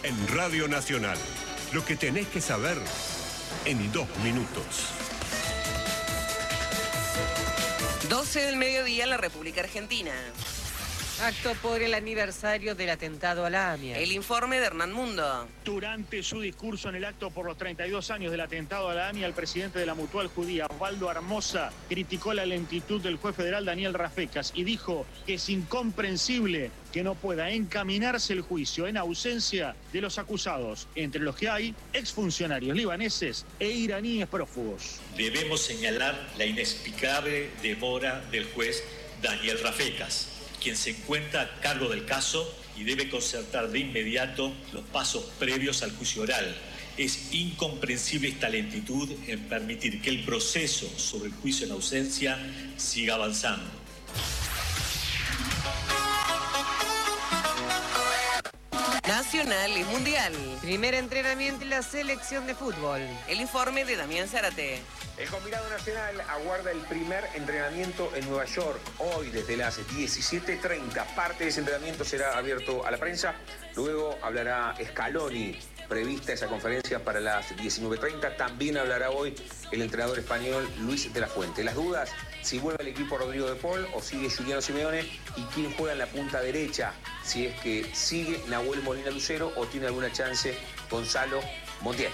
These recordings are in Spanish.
en Radio Nacional. Lo que tenés que saber en 2 minutos. 12 del mediodía en la República Argentina. Acto por el aniversario del atentado a la AMIA. El informe de Hernán Mundo. Durante su discurso en el acto por los 32 años del atentado a la AMIA, el presidente de la Mutual Judía, Osvaldo Hermosa, criticó la lentitud del juez federal Daniel Rafecas y dijo que es incomprensible que no pueda encaminarse el juicio en ausencia de los acusados, entre los que hay exfuncionarios libaneses e iraníes prófugos. Debemos señalar la inexplicable demora del juez Daniel Rafecas, quien se encuentra a cargo del caso y debe concertar de inmediato los pasos previos al juicio oral. Es incomprensible esta lentitud en permitir que el proceso sobre el juicio en ausencia siga avanzando. Nacional y Mundial. Primer entrenamiento en la selección de fútbol. El informe de Damián Zárate. El combinado nacional aguarda el primer entrenamiento en Nueva York. Hoy, desde las 17:30, parte de ese entrenamiento será abierto a la prensa. Luego hablará Scaloni. Prevista esa conferencia para las 19:30. También hablará hoy el entrenador español Luis de la Fuente. Las dudas, si vuelve al equipo Rodrigo de Paul o sigue Juliano Simeone y quién juega en la punta derecha. Si es que sigue Nahuel Molina Lucero o tiene alguna chance Gonzalo Montiel.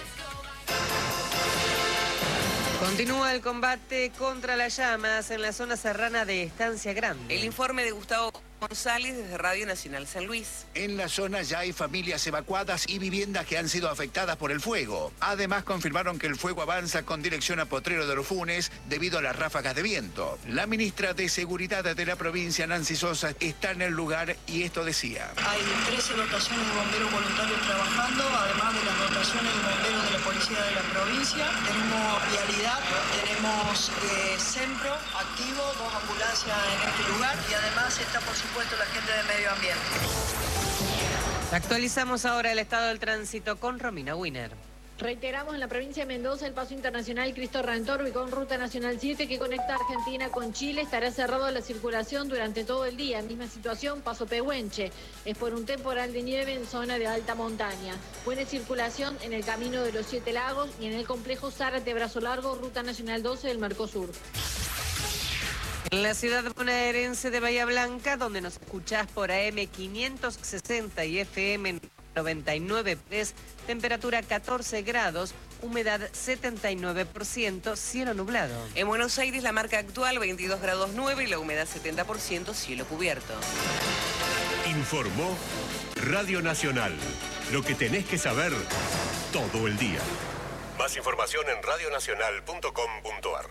Continúa el combate contra las llamas en la zona serrana de Estancia Grande. El informe de Gustavo González desde Radio Nacional San Luis. En la zona ya hay familias evacuadas y viviendas que han sido afectadas por el fuego. Además, confirmaron que el fuego avanza con dirección a Potrero de los Funes debido a las ráfagas de viento. La ministra de Seguridad de la provincia, Nancy Sosa, está en el lugar y esto decía. Hay 13 dotaciones de bomberos voluntarios trabajando, además de las dotaciones de bomberos de la policía de la provincia. Tenemos vialidad, tenemos SEMPRO activo, 2 ambulancias en este lugar y además está por supuesto la gente de medio ambiente. Actualizamos ahora el estado del tránsito con Romina Wiener. Reiteramos en la provincia de Mendoza el paso internacional Cristo Redentor y con ruta nacional 7 que conecta Argentina con Chile estará cerrado a la circulación durante todo el día. Misma situación, paso Pehuenche. Es por un temporal de nieve en zona de alta montaña. Buena circulación en el camino de los 7 lagos y en el complejo Zárate Brazo Largo, ruta nacional 12 del Mercosur. En la ciudad bonaerense de Bahía Blanca, donde nos escuchás por AM 560 y FM 99.3, temperatura 14 grados, humedad 79%, cielo nublado. En Buenos Aires la marca actual 22 grados 9 y la humedad 70%, cielo cubierto. Informó Radio Nacional. Lo que tenés que saber todo el día. Más información en radionacional.com.ar.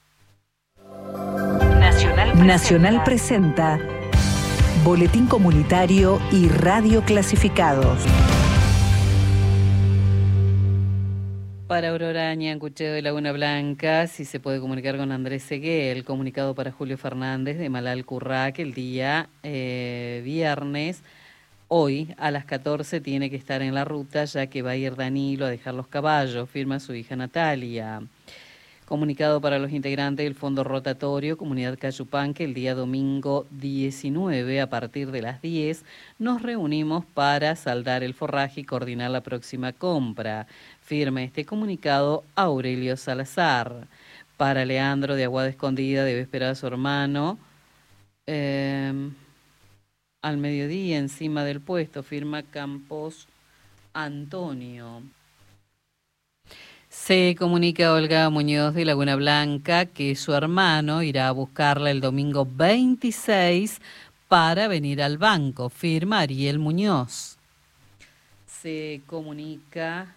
Nacional presenta Boletín Comunitario y Radio Clasificados. Para Aurora Ñancucheo de Laguna Blanca, si se puede comunicar con Andrés Seguel, comunicado para Julio Fernández de Malal Currac, el día viernes. Hoy a las 14 tiene que estar en la ruta, ya que va a ir Danilo a dejar los caballos, firma su hija Natalia. Comunicado para los integrantes del Fondo Rotatorio Comunidad Cayupanque, el día domingo 19 a partir de las 10 nos reunimos para saldar el forraje y coordinar la próxima compra. Firma este comunicado Aurelio Salazar. Para Leandro de Aguada Escondida debe esperar a su hermano al mediodía encima del puesto. Firma Campos Antonio. Se comunica Olga Muñoz de Laguna Blanca que su hermano irá a buscarla el domingo 26 para venir al banco. Firma Ariel Muñoz. Se comunica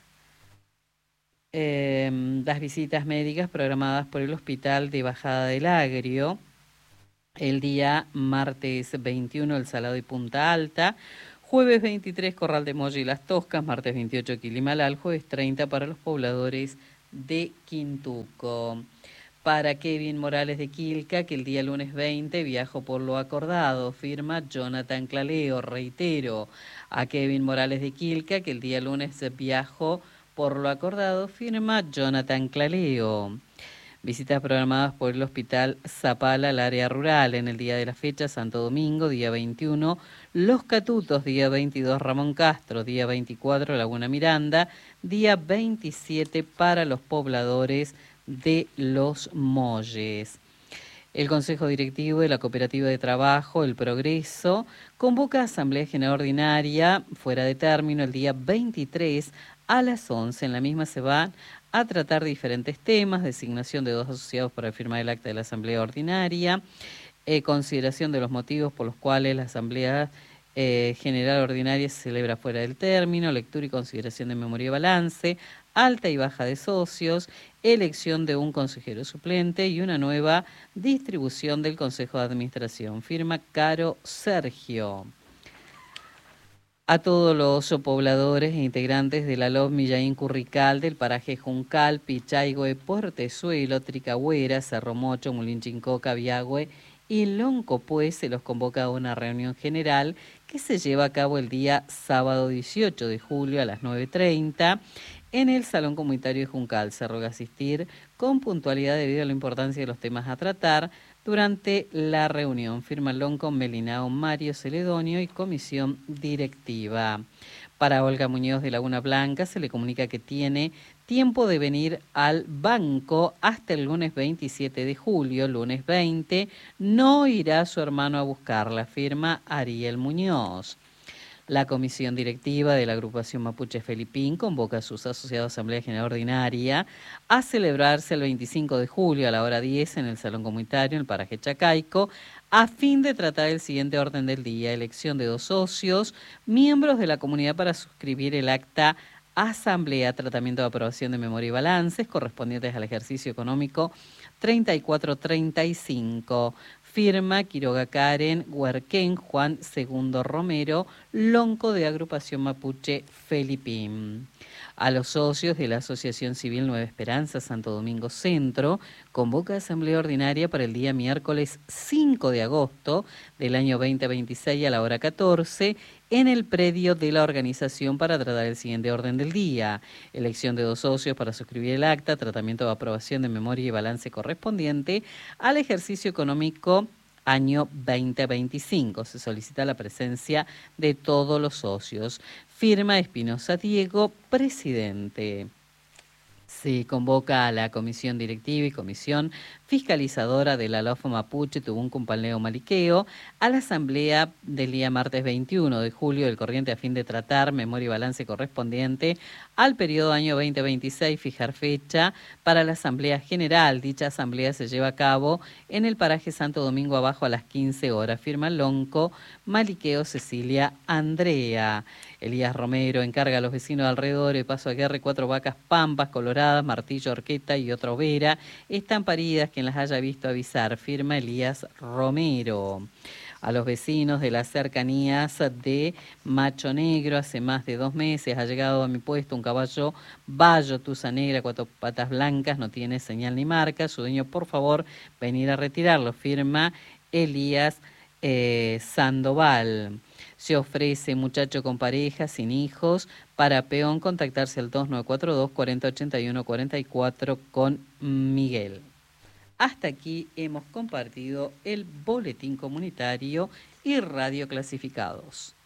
las visitas médicas programadas por el Hospital de Bajada del Agrio. El día martes 21 El Salado y Punta Alta. Jueves 23, Corral de Molle y Las Toscas, martes 28, Quilimalal, jueves 30 para los pobladores de Quintuco. Para Kevin Morales de Quilca, que el día lunes 20 viajó por lo acordado, firma Jonathan Claleo. Reitero, a Kevin Morales de Quilca, que el día lunes viajó por lo acordado, firma Jonathan Claleo. Visitas programadas por el Hospital Zapala al área rural. En el día de la fecha, Santo Domingo, día 21, Los Catutos, día 22, Ramón Castro, día 24, Laguna Miranda, día 27 para los pobladores de Los Molles. El Consejo Directivo de la Cooperativa de Trabajo El Progreso convoca Asamblea General Ordinaria fuera de término el día 23 a las 11. En la misma se van a tratar diferentes temas: designación de 2 asociados para firmar el acta de la Asamblea Ordinaria, consideración de los motivos por los cuales la Asamblea General Ordinaria se celebra fuera del término, lectura y consideración de memoria y balance, alta y baja de socios, elección de un consejero suplente y una nueva distribución del Consejo de Administración. Firma Caro Sergio. A todos los pobladores e integrantes de la LOB Millaín Currical del paraje Juncal, Pichaigüe, Portezuelo, Tricagüera, Cerro Mocho, Mulinchincoca, Viagüe y Loncopué se los convoca a una reunión general que se lleva a cabo el día sábado 18 de julio a las 9:30 en el Salón Comunitario de Juncal. Se ruega asistir con puntualidad debido a la importancia de los temas a tratar durante la reunión. Firma Lonco, Melinao, Mario Celedonio y comisión directiva. Para Olga Muñoz de Laguna Blanca se le comunica que tiene tiempo de venir al banco hasta el lunes 27 de julio. Lunes 20 no irá su hermano a buscarla. Firma Ariel Muñoz. La comisión directiva de la agrupación Mapuche Felipín convoca a sus asociados a Asamblea General Ordinaria a celebrarse el 25 de julio a la hora 10 en el Salón Comunitario en el paraje Chacaico a fin de tratar el siguiente orden del día: elección de 2 socios, miembros de la comunidad para suscribir el acta Asamblea, tratamiento de aprobación de memoria y balances correspondientes al ejercicio económico 34-35. Firma Quiroga Karen, Huerquén, Juan II Romero, Lonco de Agrupación Mapuche Felipín. A los socios de la Asociación Civil Nueva Esperanza Santo Domingo Centro convoca asamblea ordinaria para el día miércoles 5 de agosto del año 2026 a la hora 14 en el predio de la organización para tratar el siguiente orden del día: elección de 2 socios para suscribir el acta, tratamiento de aprobación de memoria y balance correspondiente al ejercicio económico año 2025. Se solicita la presencia de todos los socios. Firma Espinosa Diego, presidente. Se convoca a la comisión directiva y comisión fiscalizadora de la LOF Mapuche Tubún-Cumpalneo Maliqueo a la asamblea del día martes 21 de julio del corriente a fin de tratar memoria y balance correspondiente al periodo año 2026, fijar fecha para la asamblea general. Dicha asamblea se lleva a cabo en el paraje Santo Domingo Abajo a las 15 horas. Firma Lonco, Maliqueo, Cecilia Andrea. Elías Romero encarga a los vecinos de alrededor de Paso Aguirre, 4 vacas pampas coloradas, martillo, horqueta y otra overa están paridas, quien las haya visto avisar. Firma Elías Romero. A los vecinos de las cercanías de Macho Negro, hace más de 2 meses ha llegado a mi puesto un caballo Bayo Tusa Negra, 4 patas blancas, no tiene señal ni marca. Su dueño, por favor, venir a retirarlo. Firma Elías Sandoval. Se ofrece muchacho con pareja, sin hijos, para peón, contactarse al 2942 4081 44 con Miguel. Hasta aquí hemos compartido el boletín comunitario y radio clasificados.